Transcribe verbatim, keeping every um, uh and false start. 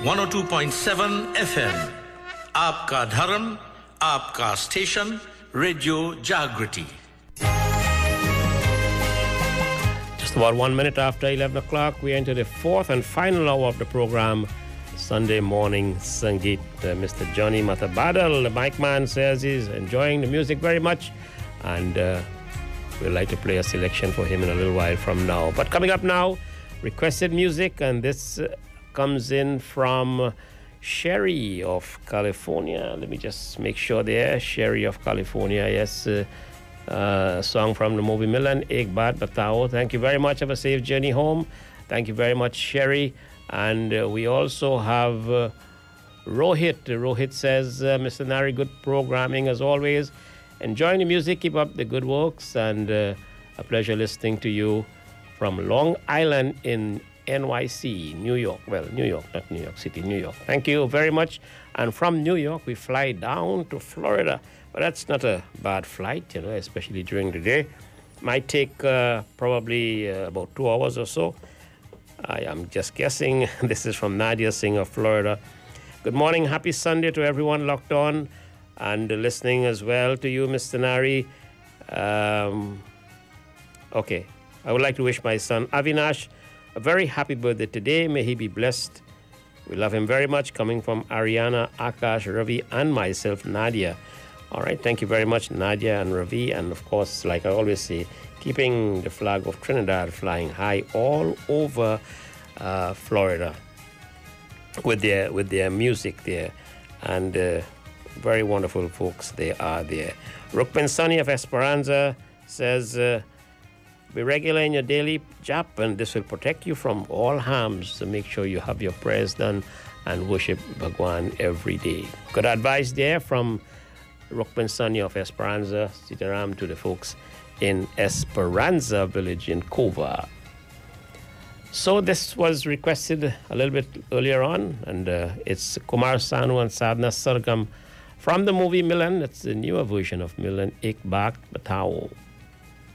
one oh two point seven F M. आपका धर्म, आपका स्टेशन, रेडियो जागृति. Just about one minute after eleven o'clock, we enter the fourth and final hour of the program, Sunday Morning Sangeet. Uh, Mister Johnny Matabadal, the mic man, says he's enjoying the music very much, and uh, we'd like to play a selection for him in a little while from now. But coming up now, requested music, and this uh, comes in from Sherry of California. Let me just make sure there. Sherry of California, yes. Uh, uh, song from the movie Milan, Ek Baat Batao. Thank you very much. Have a safe journey home. Thank you very much, Sherry. And uh, we also have uh, Rohit. Rohit says, uh, Mister Nari, good programming as always. Enjoying the music, keep up the good works, and uh, a pleasure listening to you from Long Island in N Y C, New York. Well, New York, not New York City, New York. Thank you very much. And from New York, we fly down to Florida. But that's not a bad flight, you know, especially during the day. Might take uh, probably uh, about two hours or so. I am just guessing. This is from Nadia Singh of Florida. Good morning. Happy Sunday to everyone locked on and listening as well to you, Mister Nari. Um, okay. I would like to wish my son Avinash a very happy birthday today. May he be blessed. We love him very much. Coming from Ariana, Akash, Ravi, and myself, Nadia. All right. Thank you very much, Nadia and Ravi. And, of course, like I always say, keeping the flag of Trinidad flying high all over uh, Florida with their with their music there. And uh, very wonderful folks they are there. Rukman Sunny of Esperanza says, uh, be regular in your daily jap, and this will protect you from all harms. So make sure you have your prayers done and worship Bhagwan every day. Good advice there from Rukman Sunny of Esperanza. Sitaram to the folks in Esperanza village in Cova. So this was requested a little bit earlier on, and uh, it's Kumar Sanu and Sadhna Sargam from the movie Milan. It's the newer version of Milan, Ek Baat Batao.